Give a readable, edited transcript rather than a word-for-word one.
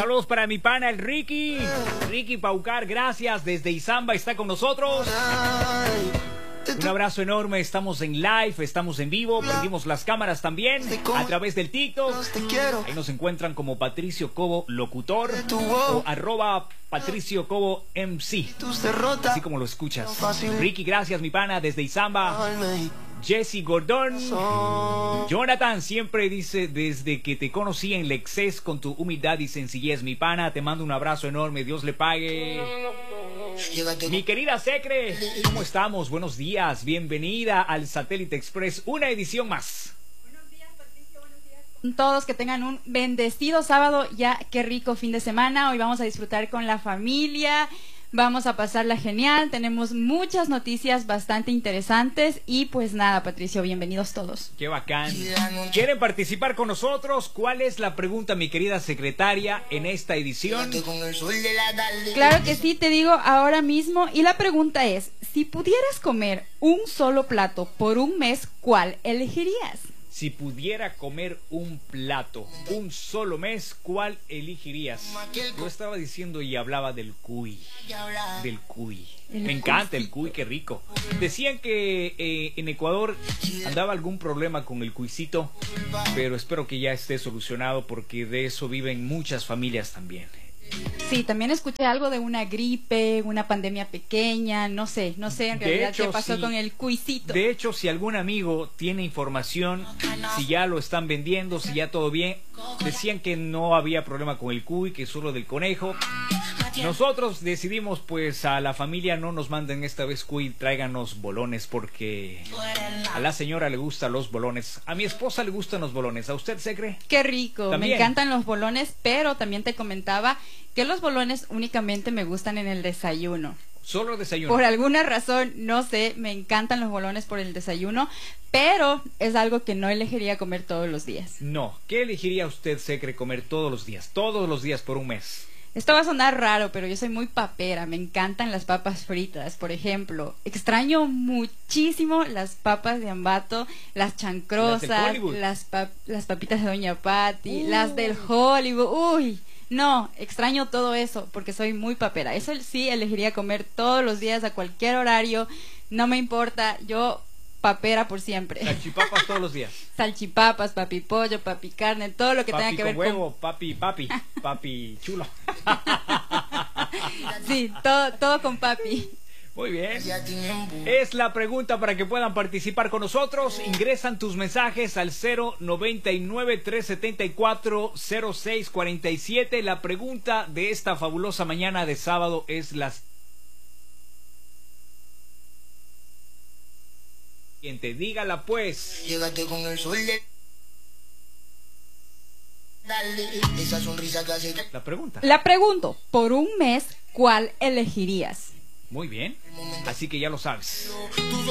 Saludos para mi pana, el Ricky. Ricky Paucar, gracias. Desde Izamba está con nosotros. Un abrazo enorme, estamos en live, estamos en vivo, prendimos las cámaras también a través del TikTok. Ahí nos encuentran como Patricio Cobo Locutor o @Patricio Cobo MC, así como lo escuchas. Ricky, gracias mi pana, desde Izamba. Jesse Gordón, Jonathan siempre dice: desde que te conocí en Lexes con tu humildad y sencillez, mi pana, te mando un abrazo enorme, Dios le pague. Mi querida Secre, ¿cómo estamos? Buenos días, bienvenida al Satélite Express, una edición más. Buenos días, Patricio, buenos días con todos, que tengan un bendecido sábado, ya qué rico fin de semana. Hoy vamos a disfrutar con la familia, vamos a pasarla genial, tenemos muchas noticias bastante interesantes y pues nada, Patricio, bienvenidos todos. Qué bacán. ¿Quieren participar con nosotros? ¿Cuál es la pregunta, mi querida secretaria, en esta edición? Claro que sí, te digo ahora mismo, y la pregunta es: si pudieras comer un solo plato por un mes, ¿cuál elegirías? Si pudiera comer un plato, un solo mes, ¿cuál elegirías? Yo estaba diciendo y hablaba del cuy. Del cuy. Me encanta el cuy, qué rico. Decían que en Ecuador andaba algún problema con el cuisito, pero espero que ya esté solucionado porque de eso viven muchas familias también. Sí, también escuché algo de una gripe, una pandemia pequeña, no sé en realidad qué pasó con el cuisito. De hecho, si algún amigo tiene información, si ya lo están vendiendo, si ya todo bien, decían que no había problema con el cuy, que solo del conejo. Nosotros decidimos, pues a la familia no nos manden esta vez cuy, tráiganos bolones, porque a la señora le gustan los bolones, a mi esposa le gustan los bolones, ¿a usted se cree? Qué rico, ¿También? Me encantan los bolones, pero también te comentaba que los bolones únicamente me gustan en el desayuno. Solo desayuno. Por alguna razón, no sé, me encantan los bolones por el desayuno, pero es algo que no elegiría comer todos los días. No, ¿qué elegiría usted, Secre, comer todos los días por un mes? Esto va a sonar raro, pero yo soy muy papera, me encantan las papas fritas, por ejemplo. Extraño muchísimo las papas de Ambato, las chancrosas, las papitas de Doña Patti, las del Hollywood. Uy, no, extraño todo eso porque soy muy papera. Eso sí elegiría comer todos los días a cualquier horario, no me importa, yo papera por siempre. Salchipapas todos los días. Salchipapas, papi pollo, papi carne, todo lo que tenga que ver con huevo, papi chulo. Sí, todo con papi. Muy bien. Es la pregunta para que puedan participar con nosotros. Ingresan tus mensajes al 099-374-0647. La pregunta de esta fabulosa mañana de sábado es la siguiente. Dígala pues. Llégate con el sol de... Dale, esa sonrisa que hace... La pregunto, por un mes, ¿cuál elegirías? Muy bien. Así que ya lo sabes.